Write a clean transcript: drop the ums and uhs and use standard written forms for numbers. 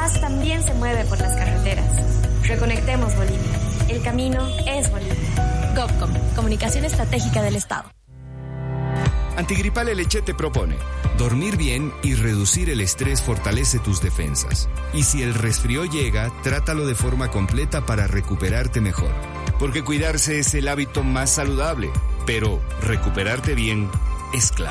paz también se mueve por las carreteras. Reconectemos Bolivia. El camino es Bolivia. GovCom, Comunicación Estratégica del Estado. Antigripal LH te propone: dormir bien y reducir el estrés fortalece tus defensas. Y si el resfrío llega, trátalo de forma completa para recuperarte mejor. Porque cuidarse es el hábito más saludable, pero recuperarte bien es clave.